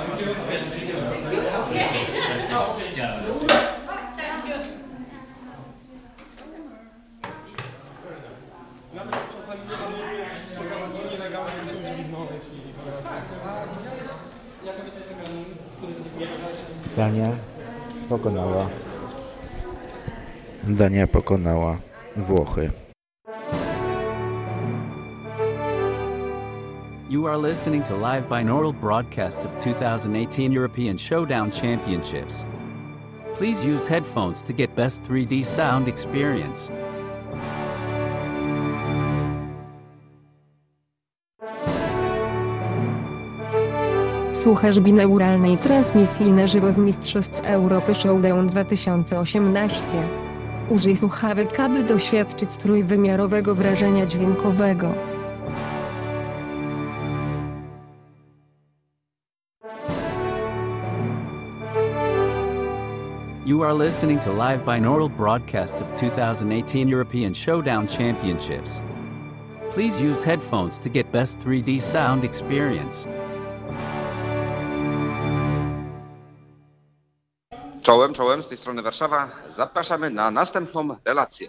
Dania pokonała Włochy. You are listening to live binaural broadcast of 2018 European Showdown Championships. Please use headphones to get best 3D sound experience. Słuchasz binauralnej transmisji na żywo z Mistrzostw Europy Showdown 2018. Użyj słuchawek, aby doświadczyć trójwymiarowego wrażenia dźwiękowego. You are listening to live binaural broadcast of 2018 European Showdown Championships. Please use headphones to get best 3D sound experience. Czołem, z tej strony Warszawa. Zapraszamy na następną relację.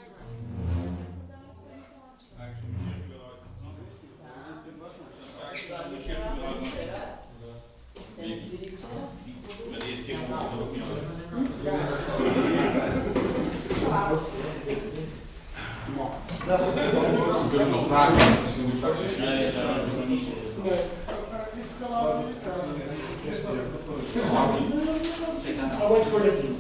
I'll wait for you.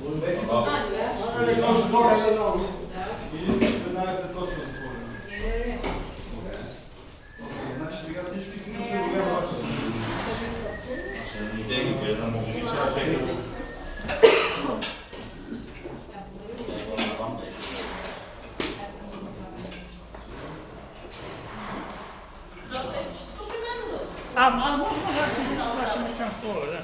A można zobaczyć tam stole.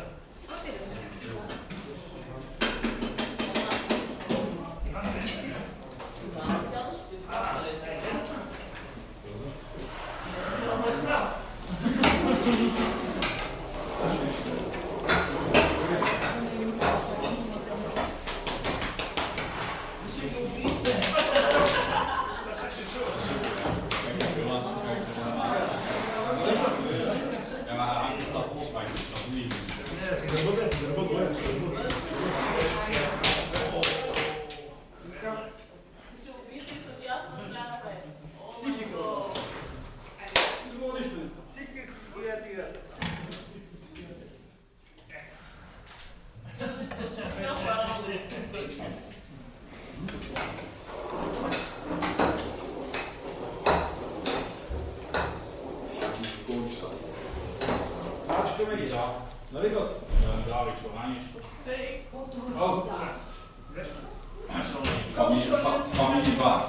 Familie was.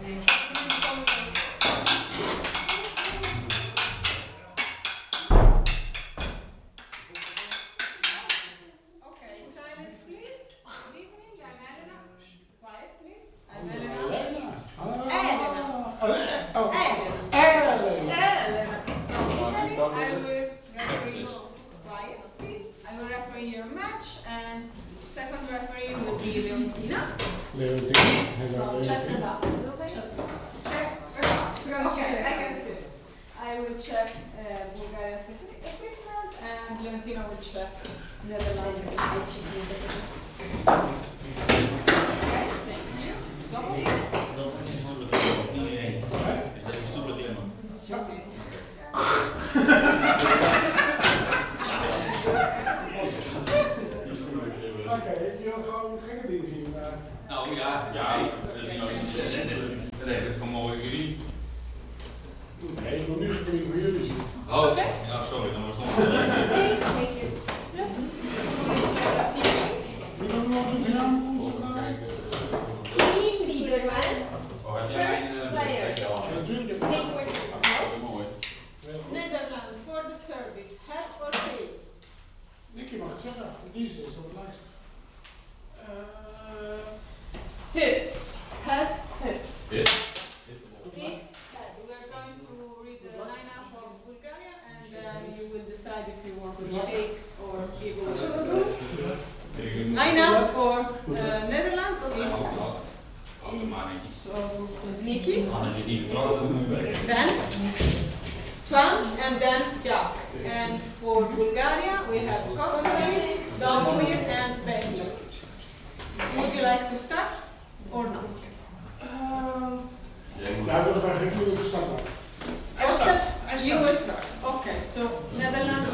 Hits. Head. Hit. Hit. Hits. Head. We are going to read the lineup of Bulgaria and you will decide. decide if you want to take or give away. Line up for Netherlands is Nikki, then Twan, and then Jack. And for Bulgaria, we have Kostovin, Domir, and Benji. Would you like to start or not? You will start. Okay, so Netherlands.